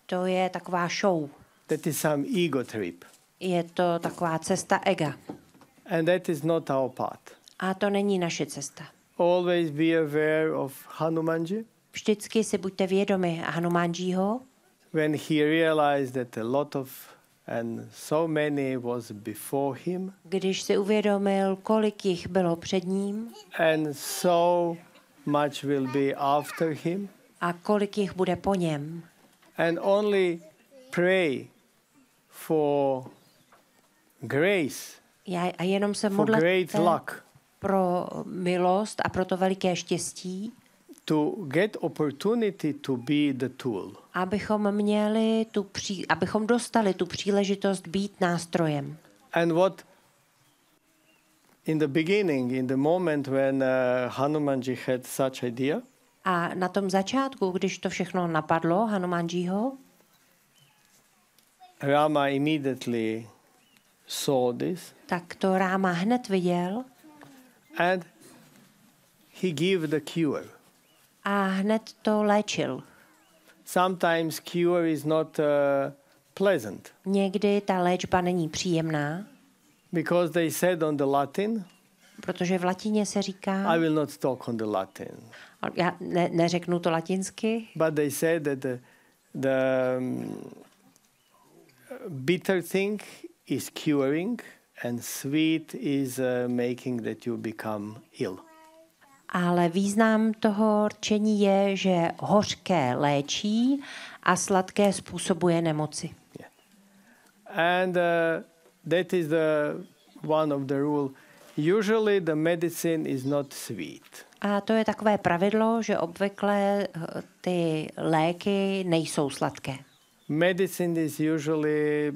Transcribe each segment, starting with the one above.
To je taková show. That is some ego trip. Je to taková cesta ega. And that is not our path. A to není naše cesta. Always be aware of Hanumanji. Vždycky si buďte vědomi Hanumanjiho, When he realized that a lot of and so many was before him, když si uvědomil, kolik jich bylo před ním and so much will be after him, a kolik jich bude po něm. and only pray for grace, A jenom se for great modlete luck, pro milost a pro to veliké štěstí, to get opportunity to be the tool. abychom dostali tu příležitost být nástrojem. And what in the beginning, in the moment when Hanumanji had such idea, A na tom začátku, když to všechno napadlo Hanumanjiho, Rama immediately saw this tak to Ráma hned viděl and he gave the cure. a hned to léčil. Sometimes cure is not pleasant Někdy ta léčba není příjemná, because they said on the Latin, protože v latině se říká, I will not talk on the Latin, já neřeknu to latinsky, but they said that the bitter thing is curing and sweet is making that you become ill. ale význam toho rčení je, že hořké léčí a sladké způsobuje nemoci. Yeah. And that is one of the rule. Usually the medicine is not sweet. A to je takové pravidlo, že obvykle ty léky nejsou sladké. Medicine is usually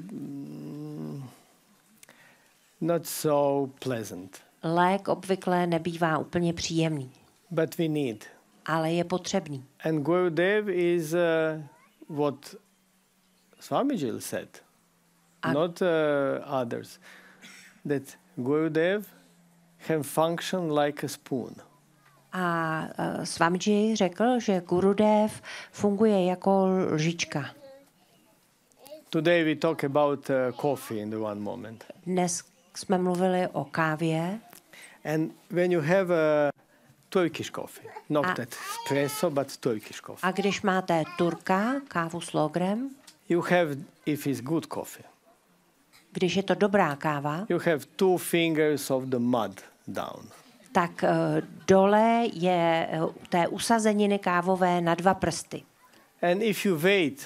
not so pleasant. Lék obvykle nebývá úplně příjemný, But we need. ale je potřebný. And Gurudev is what Swamiji said, not others. That Gurudev can function like a spoon. A Swamiji řekl, že Gurudev funguje jako lžička. Today we talk about coffee in the one moment. Dnes jsme mluvili o kávě. And when you have a Turkish coffee, not that espresso, but Turkish coffee. A když máte turka, kávu s logrem, You have, if it's good coffee, když je to dobrá káva, you have 2 fingers of the mud down. tak dole je té usazeniny kávové na 2 prsty. And if you wait,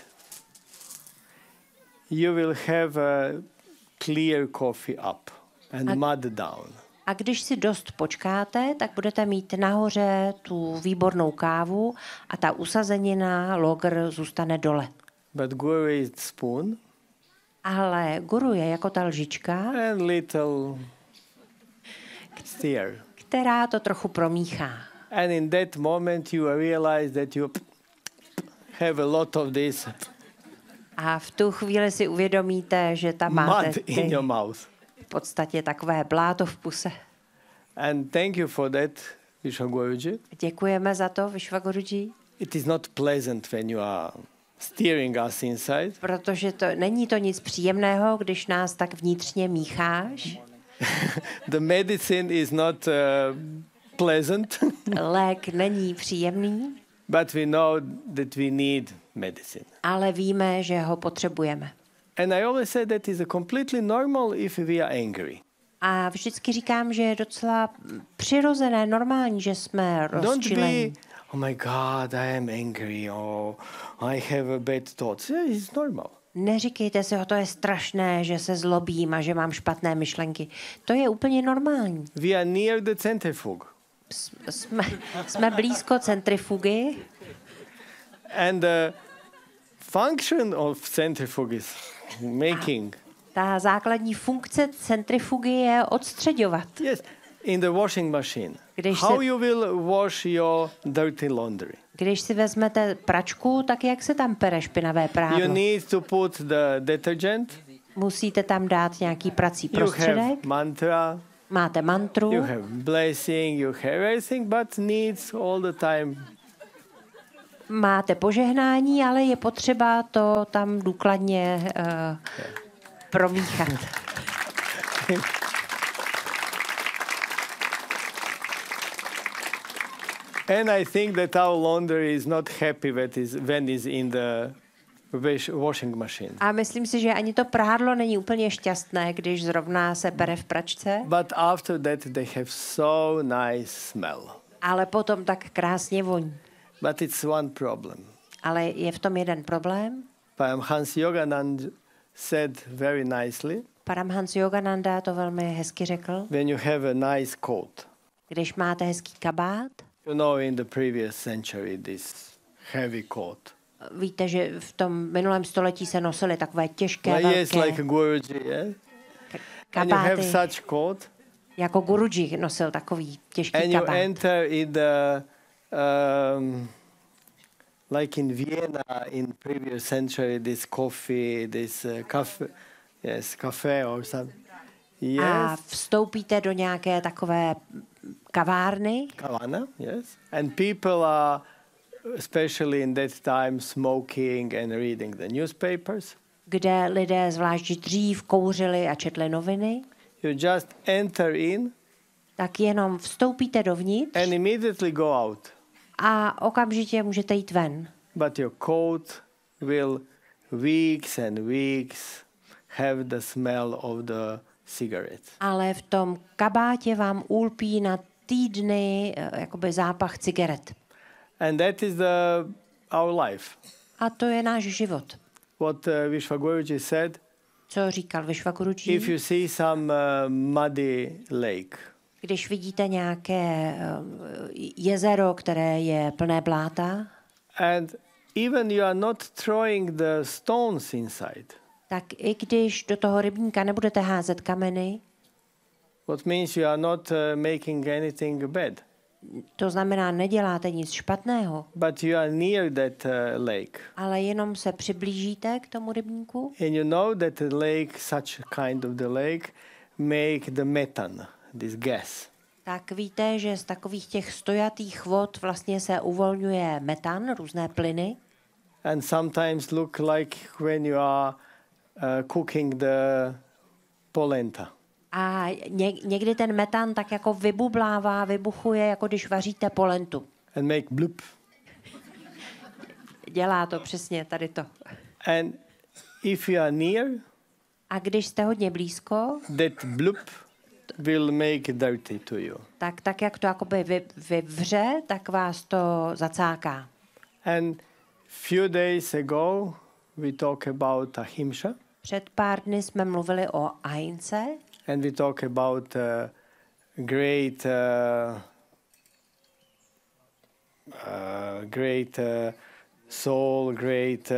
you will have a clear coffee up and mud down. A když si dost počkáte, tak budete mít nahoře tu výbornou kávu a ta usazenina logr zůstane dole. But Guru is spoon Ale guru je jako ta lžička, and little stir. která to trochu promíchá. And in that moment you realize that you have a lot of this A v tu chvíli si uvědomíte, že tam máte mud in your mouth. v podstatě takové bláto v puse. And thank you for that, Vishwa Guruji. Děkujeme za to, Vishwa Guruji, It is not pleasant when you are steering us inside. protože není to nic příjemného, když nás tak vnitřně mícháš. The medicine is not pleasant, Lék není příjemný, but we know that we need medicine. ale víme, že ho potřebujeme. And I always say that is a completely normal if we are angry. A vždycky říkám, že je docela přirozené, normální, že jsme Don't rozčilení. be, oh my God, I am angry, or I have a bad thoughts. Yeah, it's normal. Neříkejte si, to je strašné, že se zlobím a že mám špatné myšlenky. To je úplně normální. We are near the centrifuge. Jsme blízko centrifugy And the function of centrifuge is making. Ta základní funkce centrifugy je odstřeďovat. Yes, in the washing machine. Když How se- you will wash your dirty laundry? Když si vezmete pračku, tak jak se tam pere špinavé You prádlo? need to put the detergent. Musíte tam dát nějaký prací You have prostředek, mantra. máte mantru, You have blessing. You have everything, but needs all the time máte požehnání, ale je potřeba to tam důkladně promíchat. And I think that our laundry is not happy when is in the washing machine. A myslím si, že ani to prádlo není úplně šťastné, když zrovna se pere v pračce. But after that they have so nice smell. Ale potom tak krásně voní. But it's one problem. Ale je v tom jeden problém. Hans Yoganand said very nicely. Paramhans Yogananda to velmi hezky řekl. When you have a nice coat. Když máte hezký kabát. You know, in the previous century, this heavy coat. Víte, že v tom minulém století se nosily takové těžké, velké yes, like Guruji, yeah? kabáty. And you have such coat. Jako Guruji nosil takový těžký and kabát. And you enter in the, like in Vienna in previous century, this coffee, this cafe or something. Yes. A vstoupíte do nějaké takové kavárny. Kavana, yes. And people are, especially in that time, smoking and reading the newspapers. Kde lidé zvlášť dřív kouřili a četli noviny. You just enter in. Tak jenom vstoupíte dovnitř. And immediately go out. A okamžitě můžete jít ven. But your coat will weeks and weeks have the smell of the cigarettes. Ale v tom kabátě vám ulpí na týdny jakoby zápach cigaret. And that is our life. A to je náš život. What Vishvaguruji said. Co říkal Vishvaguruji? If you see some muddy lake. Když vidíte nějaké jezero, které je plné bláta. And even you are not throwing the stones inside. Tak i když do toho rybníka nebudete házet kameny. What means you are not making anything bad. To znamená, neděláte nic špatného. But you are near that lake. Ale jenom se přiblížíte k tomu rybníku. And you know that the lake, such a kind of the lake, make the methane, this gas. Tak víte, že z takových těch stojatých vod vlastně se uvolňuje metan, různé plyny. And sometimes look like when you are cooking the polenta. A někdy ten metan tak jako vybublává, vybuchuje, jako když vaříte polentu. And make bloop. Dělá to přesně tady to. And if you are near, a když jste hodně blízko, that bloop will make dirty to you. Tak jak to jakoby vyvře, tak vás to zacáká. And few days ago we talk about ahimsa. Před pár dny jsme mluvili o ahimse. And we talk about great soul, great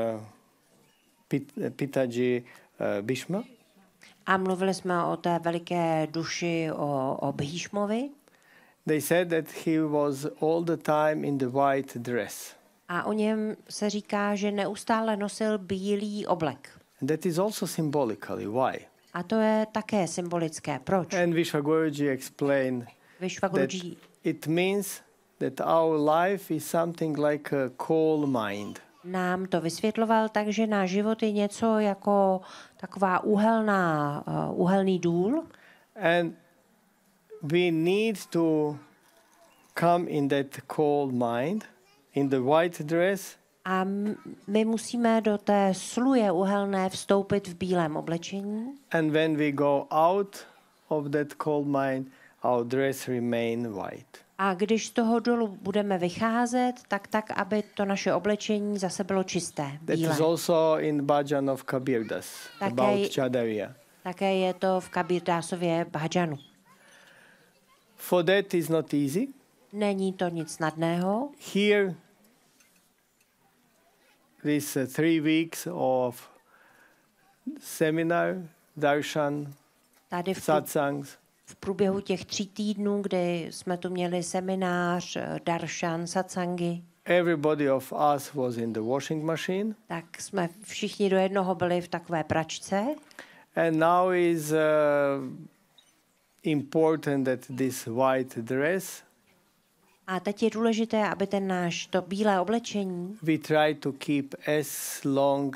Pitaji Bhishma. A mluvili jsme o té veliké duši, o Bhishmovi. They said that he was all the time in the white dress. A o něm se říká, že neustále nosil bílý oblek. And that is also symbolically why. A to je také symbolické. Proč? And Vishvaguruji explained that it means that our life is something like a coal mine. Nám to vysvětloval tak, že náš život je něco jako taková uhelný důl. And we need to come in that coal mine, in the white dress. A my musíme do té sluje uhelné vstoupit v bílém oblečení. And when we go out of that coal mine, our dress remain white. A když z toho dolu budeme vycházet, tak aby to naše oblečení zase bylo čisté, bílé. That is also in Bhajan of Kabirdas, about Chadariya. Také je to v Kabirdásově bhajanu. For that is not easy. Není to nic snadného. Here, this 3 weeks of seminar, darshan, tady satsangs. V průběhu těch 3 týdnů, kdy jsme tu měli seminář, darshan, satsangy. Everybody of us was in the washing machine. Tak jsme všichni do jednoho byli v takové pračce. And now is important that this white dress A teď je důležité, aby to bílé oblečení we try to keep as long